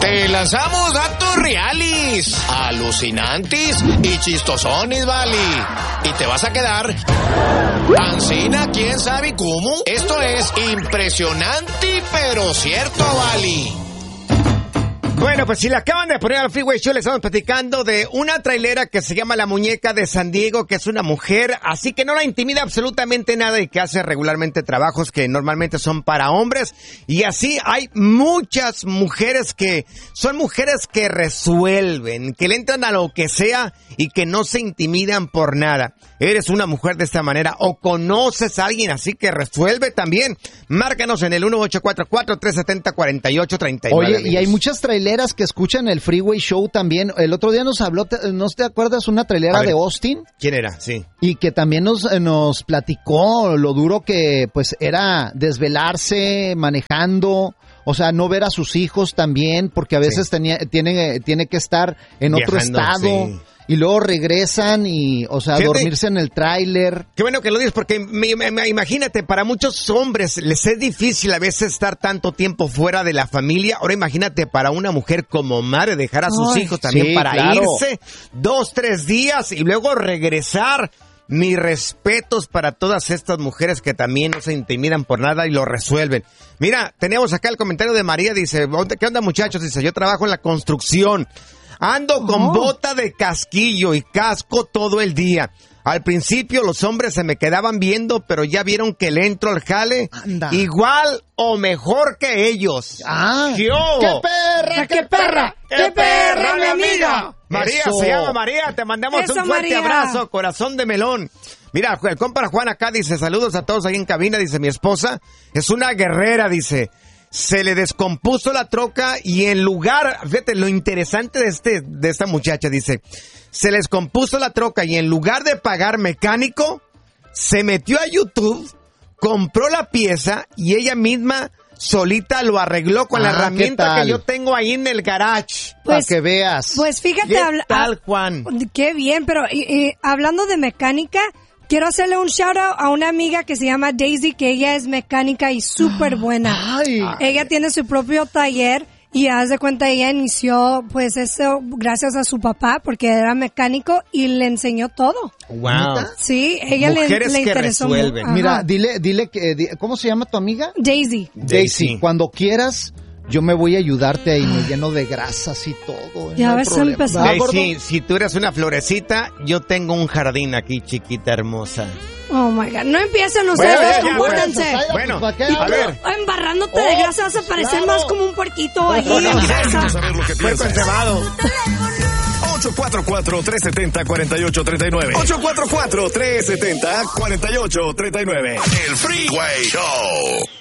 Te lanzamos datos reales, alucinantes y chistosones, vale. Y te vas a quedar ancina, quién sabe cómo. Esto es impresionante, pero cierto, vale. Bueno, pues si la acaban de poner al Freeway Show, les estamos platicando de una trailera que se llama La Muñeca de San Diego, que es una mujer, así que no la intimida absolutamente nada y que hace regularmente trabajos que normalmente son para hombres. Y así hay muchas mujeres que son mujeres que resuelven, que le entran a lo que sea y que no se intimidan por nada. ¿Eres una mujer de esta manera o conoces a alguien así que resuelve también? Márcanos en el 1844-370-4839. Oye, y hay muchas traileras que escuchan el Freeway Show también. El otro día nos habló, ¿no te acuerdas? Una trailera de Austin. ¿Quién era? Sí. Y que también nos platicó lo duro que pues era desvelarse manejando. O sea, no ver a sus hijos también, porque a veces tiene que estar en otro estado. Sí. Y luego regresan y, o sea, dormirse en el tráiler. Qué bueno que lo dices, porque imagínate, para muchos hombres les es difícil a veces estar tanto tiempo fuera de la familia. Ahora imagínate para una mujer como madre dejar a sus hijos también para irse 2-3 días y luego regresar. Mis respetos para todas estas mujeres que también no se intimidan por nada y lo resuelven. Mira, tenemos acá el comentario de María, dice, ¿qué onda muchachos? Dice, yo trabajo en la construcción. Ando con bota de casquillo y casco todo el día. Al principio los hombres se me quedaban viendo, pero ya vieron que le entro al jale. Anda. Igual o mejor que ellos. ¡Qué perra, qué perra! ¡Qué perra, mi amiga! María, se llama María, te mandamos un fuerte abrazo, corazón de melón. Mira, el compa Juan acá dice, saludos a todos ahí en cabina, dice, mi esposa es una guerrera, dice. Se le descompuso la troca y en lugar, fíjate, lo interesante de esta muchacha, dice, se le descompuso la troca y en lugar de pagar mecánico, se metió a YouTube, compró la pieza y ella misma solita lo arregló con la herramienta que yo tengo ahí en el garage. Para que veas. Pues fíjate, ¿Qué tal, Juan? Qué bien, pero hablando de mecánica, quiero hacerle un shout out a una amiga que se llama Daisy, que ella es mecánica y súper buena. Ella tiene su propio taller y haz de cuenta ella inició pues eso gracias a su papá porque era mecánico y le enseñó todo. Wow. Sí, ella Mujeres le que interesó. resuelven. Mira, dile que ¿cómo se llama tu amiga? Daisy. Daisy, cuando quieras yo me voy a ayudarte y me lleno de grasas y todo. Ya ves, empezar. Daisy, si tú eres una florecita, yo tengo un jardín aquí, chiquita hermosa. Oh my God, no empiecen ustedes, compórtense. Bueno, a ver. Embarrándote de grasa vas a parecer más como un puerquito ahí en grasa. Puerco encebado. 844-370-4839. 844-370-4839. El Freeway Show.